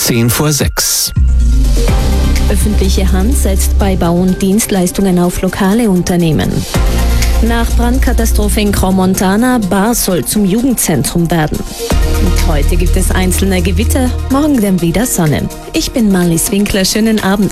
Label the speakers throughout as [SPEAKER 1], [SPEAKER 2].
[SPEAKER 1] 5:10
[SPEAKER 2] Öffentliche Hand setzt bei Bau- und Dienstleistungen auf lokale Unternehmen. Nach Brandkatastrophe in Crans-Montana, Bar soll zum Jugendzentrum werden. Und heute gibt es einzelne Gewitter, morgen dann wieder Sonne. Ich bin Marlies Winkler, schönen Abend.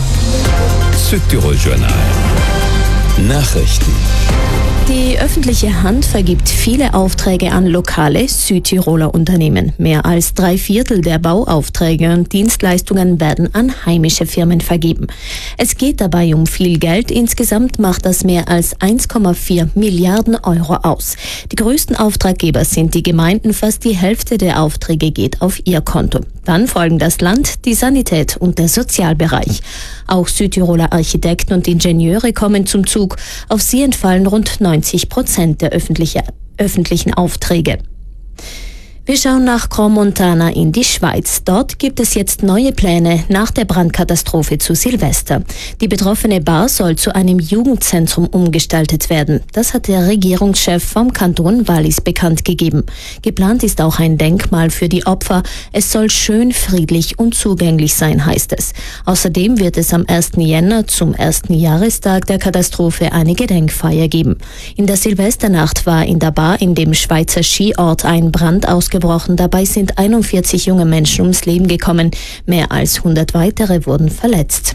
[SPEAKER 1] Südtirol Journal. Nachrichten.
[SPEAKER 2] Die öffentliche Hand vergibt viele Aufträge an lokale Südtiroler Unternehmen. Mehr als 3/4 der Bauaufträge und Dienstleistungen werden an heimische Firmen vergeben. Es geht dabei um viel Geld. Insgesamt macht das mehr als 1,4 Milliarden Euro aus. Die größten Auftraggeber sind die Gemeinden. Fast die Hälfte der Aufträge geht auf ihr Konto. Dann folgen das Land, die Sanität und der Sozialbereich. Auch Südtiroler Architekten und Ingenieure kommen zum Zug. Auf sie entfallen rund 90% der öffentlichen Aufträge. Wir schauen nach Crans-Montana in die Schweiz. Dort gibt es jetzt neue Pläne nach der Brandkatastrophe zu Silvester. Die betroffene Bar soll zu einem Jugendzentrum umgestaltet werden. Das hat der Regierungschef vom Kanton Wallis bekannt gegeben. Geplant ist auch ein Denkmal für die Opfer. Es soll schön, friedlich und zugänglich sein, heißt es. Außerdem wird es am 1. Jänner zum ersten Jahrestag der Katastrophe eine Gedenkfeier geben. In der Silvesternacht war in der Bar in dem Schweizer Skiort ein Brand ausgebrochen. Dabei sind 41 junge Menschen ums Leben gekommen. Mehr als 100 weitere wurden verletzt.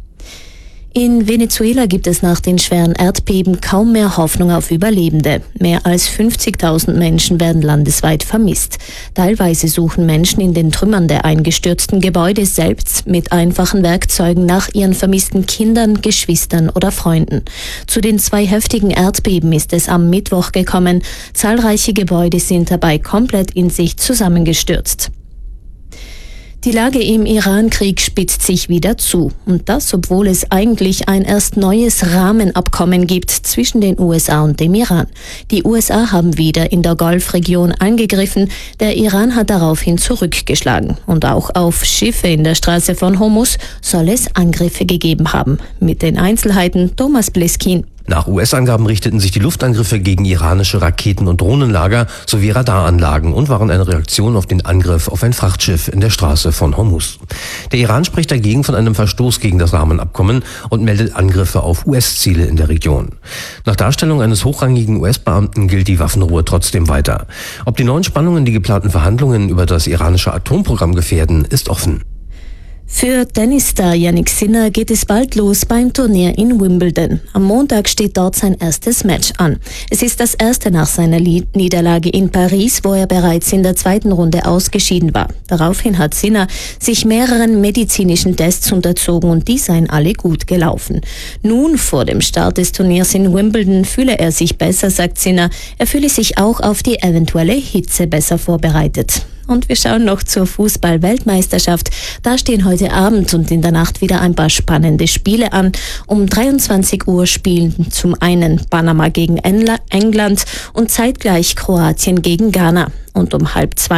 [SPEAKER 2] In Venezuela gibt es nach den schweren Erdbeben kaum mehr Hoffnung auf Überlebende. Mehr als 50.000 Menschen werden landesweit vermisst. Teilweise suchen Menschen in den Trümmern der eingestürzten Gebäude selbst mit einfachen Werkzeugen nach ihren vermissten Kindern, Geschwistern oder Freunden. Zu den 2 heftigen Erdbeben ist es am Mittwoch gekommen. Zahlreiche Gebäude sind dabei komplett in sich zusammengestürzt. Die Lage im Iran-Krieg spitzt sich wieder zu. Und das, obwohl es eigentlich ein erst neues Rahmenabkommen gibt zwischen den USA und dem Iran. Die USA haben wieder in der Golfregion angegriffen. Der Iran hat daraufhin zurückgeschlagen. Und auch auf Schiffe in der Straße von Hormuz soll es Angriffe gegeben haben. Mit den Einzelheiten Thomas Bleskin.
[SPEAKER 3] Nach US-Angaben richteten sich die Luftangriffe gegen iranische Raketen- und Drohnenlager sowie Radaranlagen und waren eine Reaktion auf den Angriff auf ein Frachtschiff in der Straße von Hormuz. Der Iran spricht dagegen von einem Verstoß gegen das Rahmenabkommen und meldet Angriffe auf US-Ziele in der Region. Nach Darstellung eines hochrangigen US-Beamten gilt die Waffenruhe trotzdem weiter. Ob die neuen Spannungen die geplanten Verhandlungen über das iranische Atomprogramm gefährden, ist offen.
[SPEAKER 2] Für Tennisstar Jannik Sinner geht es bald los beim Turnier in Wimbledon. Am Montag steht dort sein erstes Match an. Es ist das erste nach seiner Niederlage in Paris, wo er bereits in der 2. Runde ausgeschieden war. Daraufhin hat Sinner sich mehreren medizinischen Tests unterzogen und die seien alle gut gelaufen. Nun, vor dem Start des Turniers in Wimbledon, fühle er sich besser, sagt Sinner. Er fühle sich auch auf die eventuelle Hitze besser vorbereitet. Und wir schauen noch zur Fußball-Weltmeisterschaft. Da stehen heute Abend und in der Nacht wieder ein paar spannende Spiele an. Um 23 Uhr spielen zum einen Panama gegen England und zeitgleich Kroatien gegen Ghana. Und um 1:30